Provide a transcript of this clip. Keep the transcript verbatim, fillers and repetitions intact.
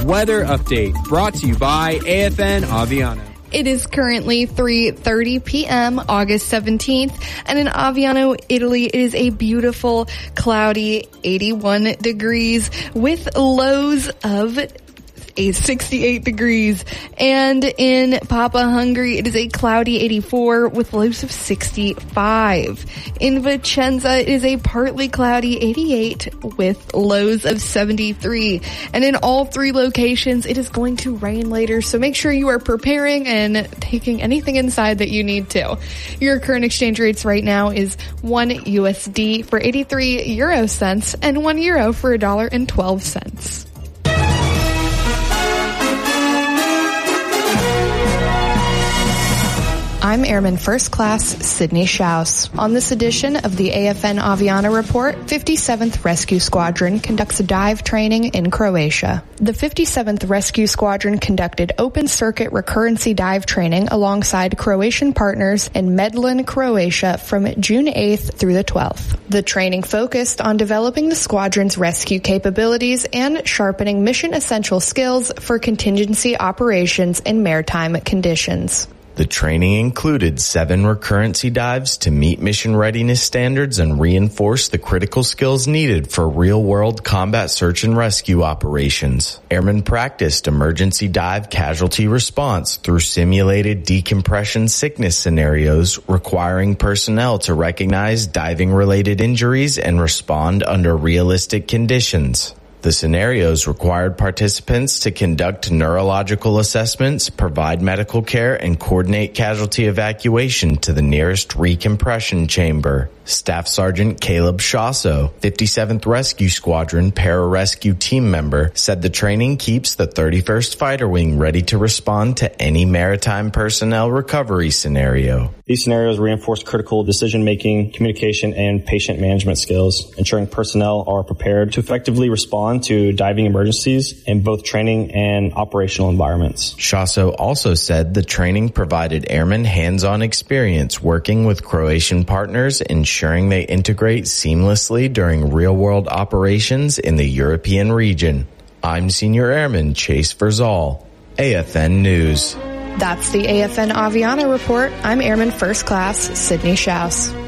weather update brought to you by A F N Aviano. It is currently three thirty p.m., August seventeenth, and in Aviano, Italy, it is a beautiful, cloudy eighty-one degrees with lows of a sixty-eight degrees. And in Papa, Hungary, it is a cloudy eighty-four with lows of sixty-five. In Vicenza, it is a partly cloudy eighty-eight with lows of seventy-three. And in all three locations, it is going to rain later, so make sure you are preparing and taking anything inside that you need to. Your current exchange rates right now is one U S D for eighty-three euro cents and one euro for a dollar and twelve cents. I'm Airman First Class Sydney Schaus. On this edition of the A F N Aviano Report, fifty-seventh Rescue Squadron conducts a dive training in Croatia. The fifty-seventh Rescue Squadron conducted open circuit recurrency dive training alongside Croatian partners in Medlin, Croatia from June eighth through the twelfth. The training focused on developing the squadron's rescue capabilities and sharpening mission essential skills for contingency operations in maritime conditions. The training included seven recurrency dives to meet mission readiness standards and reinforce the critical skills needed for real-world combat search and rescue operations. Airmen practiced emergency dive casualty response through simulated decompression sickness scenarios requiring personnel to recognize diving-related injuries and respond under realistic conditions. The scenarios required participants to conduct neurological assessments, provide medical care, and coordinate casualty evacuation to the nearest recompression chamber. Staff Sergeant Caleb Shasso, fifty-seventh Rescue Squadron pararescue team member, said the training keeps the thirty-first Fighter Wing ready to respond to any maritime personnel recovery scenario. These scenarios reinforce critical decision-making, communication, and patient management skills, ensuring personnel are prepared to effectively respond to diving emergencies in both training and operational environments. Shasso also said the training provided airmen hands-on experience working with Croatian partners, ensuring they integrate seamlessly during real-world operations in the European region. I'm Senior Airman Chase Verzal, A F N News. That's the A F N Aviano Report. I'm Airman First Class Sydney Schaus.